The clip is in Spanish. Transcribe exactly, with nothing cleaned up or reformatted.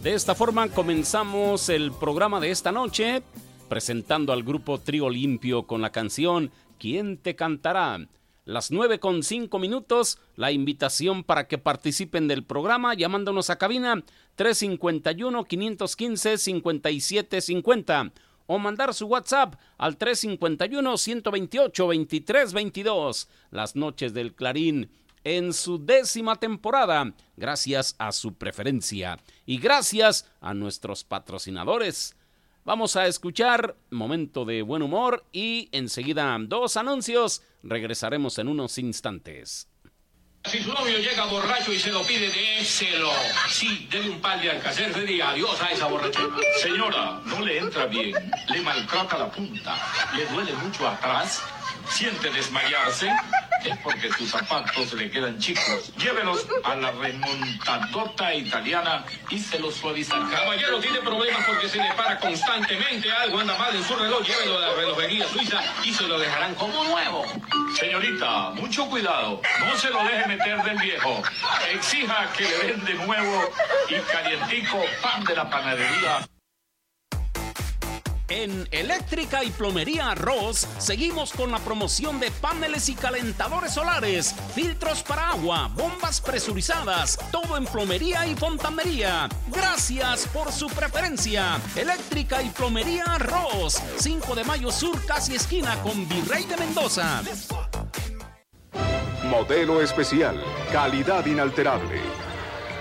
De esta forma comenzamos el programa de esta noche, presentando al grupo Trío Limpio con la canción ¿Quién te cantará? Las nueve con cinco minutos, la invitación para que participen del programa llamándonos a cabina tres cinco uno, cinco uno cinco, cinco siete cinco cero o mandar su WhatsApp al tres cinco uno, ciento veintiocho, veintitrés veintidós. Las noches del Clarín en su décima temporada, gracias a su preferencia y gracias a nuestros patrocinadores. Vamos a escuchar momento de buen humor y enseguida dos anuncios. Regresaremos en unos instantes. Si su novio llega borracho y se lo pide, déselo. Sí, dele un par de Alcacer y diga adiós a esa borrachera. Señora, no le entra bien, le maltrata la punta, le duele mucho atrás, siente desmayarse, es porque sus zapatos le quedan chicos. Llévelos a la remontadota italiana y se los suavizará. Caballero, tiene problemas porque se le para constantemente algo, anda mal en su reloj, llévelo a la relojería suiza y se lo dejarán como nuevo. Señorita, mucho cuidado, no se lo deje meter del viejo. Exija que le den de nuevo y calientico pan de la panadería. En Eléctrica y Plomería Ross seguimos con la promoción de paneles y calentadores solares, filtros para agua, bombas presurizadas, todo en plomería y fontanería. Gracias por su preferencia. Eléctrica y Plomería Ross, cinco de mayo sur, casi esquina con Virrey de Mendoza. Modelo especial, calidad inalterable.